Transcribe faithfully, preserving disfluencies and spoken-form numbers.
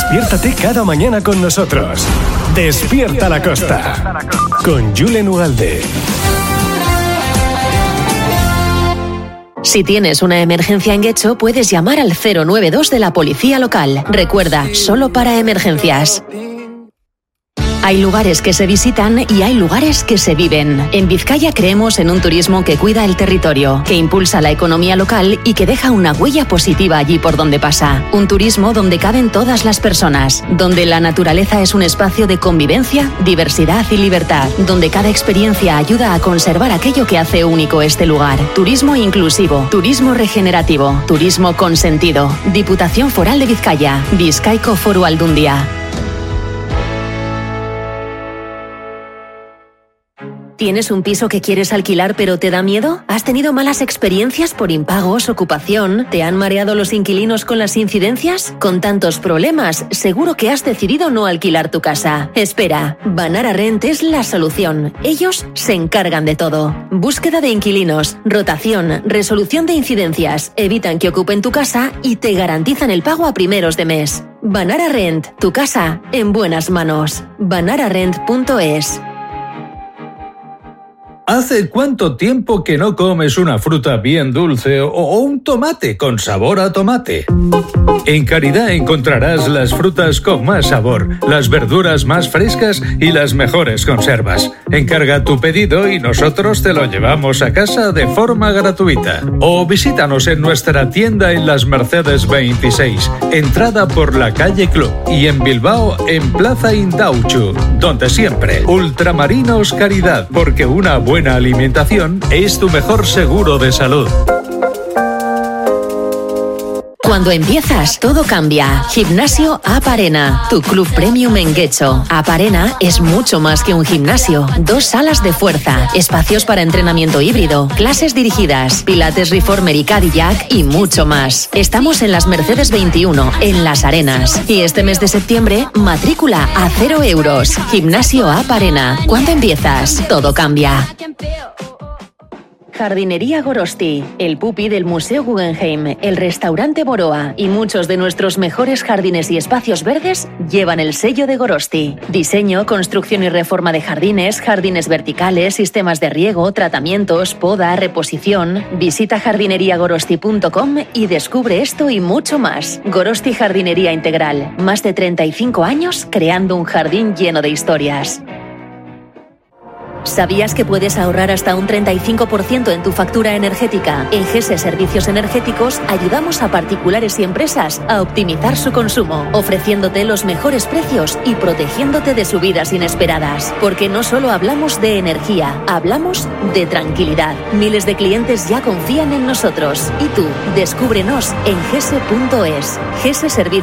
Despiértate cada mañana con nosotros. Despierta la Costa. Con Julen Ugalde. Si tienes una emergencia en Getxo, puedes llamar al cero nueve dos de la policía local. Recuerda, solo para emergencias. Hay lugares que se visitan y hay lugares que se viven. En Vizcaya creemos en un turismo que cuida el territorio, que impulsa la economía local y que deja una huella positiva allí por donde pasa. Un turismo donde caben todas las personas, donde la naturaleza es un espacio de convivencia, diversidad y libertad, donde cada experiencia ayuda a conservar aquello que hace único este lugar. Turismo inclusivo, turismo regenerativo, turismo con sentido. Diputación Foral de Vizcaya, Bizkaiko Foru Aldundia. ¿Tienes un piso que quieres alquilar pero te da miedo? ¿Has tenido malas experiencias por impagos, ocupación? ¿Te han mareado los inquilinos con las incidencias? Con tantos problemas, seguro que has decidido no alquilar tu casa. Espera, Banara Rent es la solución. Ellos se encargan de todo. Búsqueda de inquilinos, rotación, resolución de incidencias, evitan que ocupen tu casa y te garantizan el pago a primeros de mes. Banara Rent, tu casa en buenas manos. banara rent punto es. ¿Hace cuánto tiempo que no comes una fruta bien dulce o, o un tomate con sabor a tomate? En Caridad encontrarás las frutas con más sabor, las verduras más frescas y las mejores conservas. Encarga tu pedido y nosotros te lo llevamos a casa de forma gratuita. O visítanos en nuestra tienda en Las Mercedes veintiséis, entrada por la calle Club, y en Bilbao en Plaza Indauchu, donde siempre Ultramarinos Caridad, porque una buena Buena alimentación es tu mejor seguro de salud. Cuando empiezas, todo cambia. Gimnasio Aparena, tu club premium en Getxo. Aparena es mucho más que un gimnasio. Dos salas de fuerza, espacios para entrenamiento híbrido, clases dirigidas, pilates reformer y Cadillac y mucho más. Estamos en Las Mercedes veintiuno, en Las Arenas. Y este mes de septiembre, matrícula a cero euros. Gimnasio Aparena. Cuando empiezas, todo cambia. Jardinería Gorosti, el pupi del Museo Guggenheim, el restaurante Boroa y muchos de nuestros mejores jardines y espacios verdes llevan el sello de Gorosti. Diseño, construcción y reforma de jardines, jardines verticales, sistemas de riego, tratamientos, poda, reposición. Visita jardinería gorosti punto com y descubre esto y mucho más. Gorosti Jardinería Integral, más de treinta y cinco años creando un jardín lleno de historias. ¿Sabías que puedes ahorrar hasta un treinta y cinco por ciento en tu factura energética? En G S Servicios Energéticos ayudamos a particulares y empresas a optimizar su consumo, ofreciéndote los mejores precios y protegiéndote de subidas inesperadas. Porque no solo hablamos de energía, hablamos de tranquilidad. Miles de clientes ya confían en nosotros. Y tú, descúbrenos en g s punto es. G S Servicios